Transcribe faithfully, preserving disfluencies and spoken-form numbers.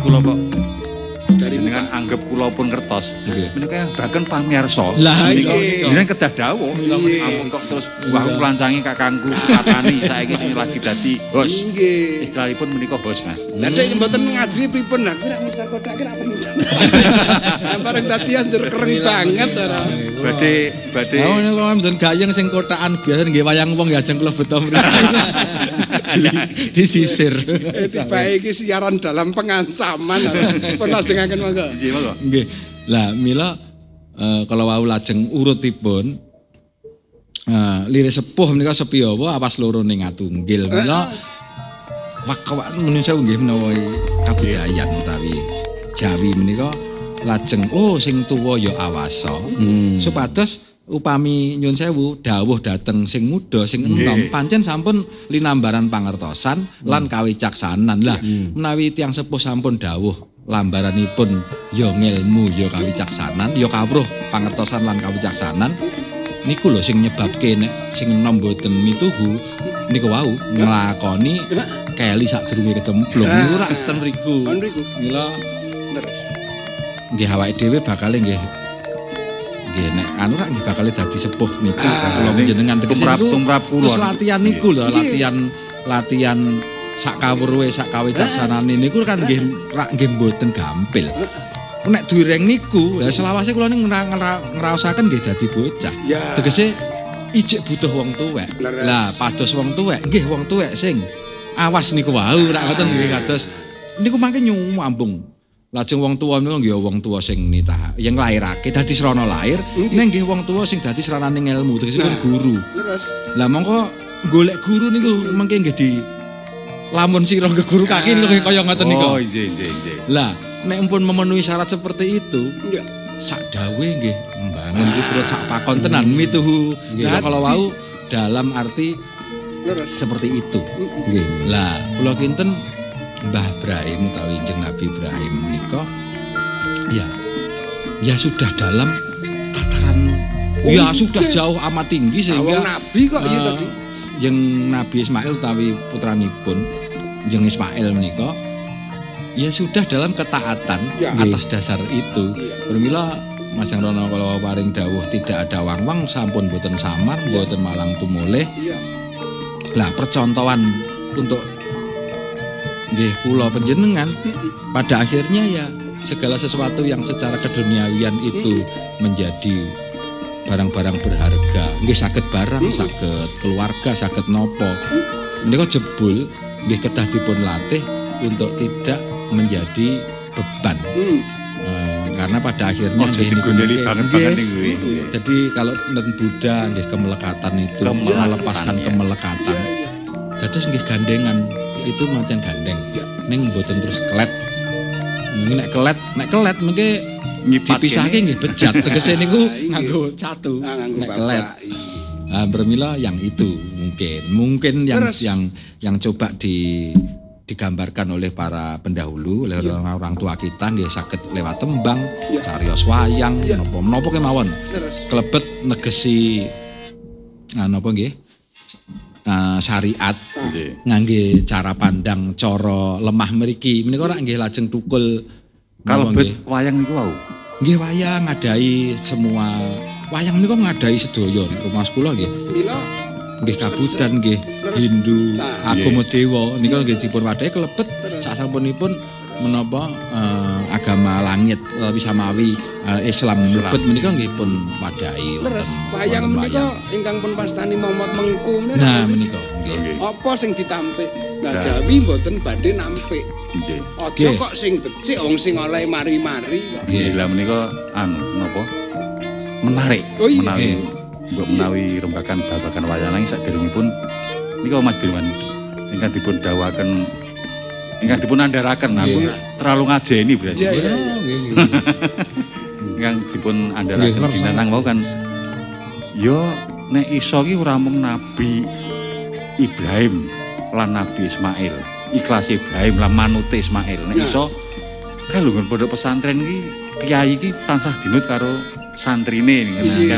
kula kok dari dengan anggap kula pun kertos. Menika bahkan pamirsa. Lah iki jenengan kedah dawuh. Ampun kok terus wah lancangi kakangku katani saiki sing lagi dadi bos. Nggih. Istilahipun menika bos, Mas. Lah dek mboten ngaji pripun lah kira misal kodak kira apa. Bareng dadi anjir keren banget ora. Badhe badhe Lah nek kok mboten gayeng sing kotakan biasa nggih wayang wong ya ajeng klebet to. Disisir. Tiba iki siaran dalam pengancaman. Pun lajengaken monggo. nggih monggo. Nggih. Lah mila uh, kalau wau lajeng urutipun uh, lire sepuh menika sepiyawa awas loro ning Ngatunggil. Mila wak-wak menungsa nggih menawa kabudayan utawi Jawi menika lajeng oh sing tuwa ya awasa. Hmm. Supados upami nyun sewu dawuh dateng sing muda sing enom pancen sampun linambaran pangertosan hmm. lan kawicaksanan. Lah hmm. menawi tiyang sepuh sampun dawuh lambaranipun ya ngilmu ya kawicaksanan ya kawruh pangertosan lan kawicaksanan niku lho sing nyebabke nek sing enom boten mituhu niku wau nglakoni keli sadurunge kecemplung niku rak ten riku. Mila terus nggih awake dhewe bakal nggih nggih nek anu rak nggih bakal dadi sepuh niku kula panjenengan tegese tumrap kula. Terus latihan niku lho latihan latihan sak kawruhe sak kawicaksanane niku kan nggih rak nggih mboten gampil. Nek dureng niku ya selawase kula ning ngraosaken nggih dadi bocah. Tegese ijik butuh wong tuwek. Lah pados wong tuwek nggih wong tuwek sing awas niku wau rak ngoten nggih kados niku mangke nyumbung. Lajeng wong tuwa niku nggih wong tuwa sing nitah yang lairake dadi srana lair ning nggih wong tuwa sing dadi srananing ilmu tegese guru. Terus lah mongko golek guru niku mengke nggih di lamun sira ke guru kaki lho kaya ngoten niku. Oh nggih nggih nggih. Lah nek pun memenuhi syarat seperti itu iya sak dawe nggih mbangun iki terus sak pakon tenan mituhu kalau wau dalam arti terus seperti itu. Nggih. Lah kula kinten Mbah Ibrahim utawi Kanjeng Nabi Ibrahim menika ya ya sudah dalam tataran oh, ya sudah jauh amat tinggi sehingga awang nabi kok iya uh, tadi yang Nabi Ismail utawi putranipun yang Ismail menika ya sudah dalam ketaatan ya, atas dasar itu. Bermila Mas Yang Rono kalau paring dawuh tidak ada wang-wang sampun boten samar ya. Boten malang tumulih ya. Lah percontohan untuk nggih kula panjenengan pada akhirnya ya segala sesuatu yang secara keduniawian itu menjadi barang-barang berharga nggih saged barang saged keluarga saged nopo menika jebul nggih kedah dipun latih untuk tidak menjadi beban uh, karena pada akhirnya nggih niku jadi kalau nen Buddha nggih kemelekatan itu melepaskan kemelekatan dados nggih gandengan itu macam gandeng ning mboten terus kelet nek kelet nek kelet mengke dipisahke nggih bejat tegese niku nganggo catu nek kelet nah bermila yang itu mungkin mungkin yang terus. yang yang coba di digambarkan oleh para pendahulu oleh ya. orang tua kita nggih saged lewat tembang ya. Cariyos wayang ya. napa menapa kemawon klebet negesi napa nggih Uh, syariat ah. ngangge cara pandang cara lemah mriki menika ora nggih lajeng tukul kalebet wayang niku wau nggih wayang ngadai semua wayang niku ngadai sedaya nek rumah kula nggih mila nggih kabudan nggih Hindu nah. agama dewa nika nggih dipun wadhahi klebet sasampunipun menapa uh, agama langit utawi samawi uh, Islam mlebet menika nggih pun wadhahi terus wayang menika ingkang pun pastani momot mengku menika nah menika nggih apa sing ditampik lah Jawi mboten badhe nampik nggih aja kok sing becik wong sing oleh mari-mari nggih lah menika anu napa menarik oh, iya. menawi mbok menawi rembakan babagan wayang saderengipun nika Mas Dirwan ingkang dipun dawuhaken ingkang dipun andharaken aku terlalu ngajeni berarti. Iya iya nggih nggih. Ingkang dipun andharaken dinanang wau kan ya nek iso ki ora mung Nabi Ibrahim lan Nabi Ismail, ikhlas Ibrahim lan manute Ismail. Nek iso kan lho pondok pesantren ki kiai ki tansah dinut karo santrine.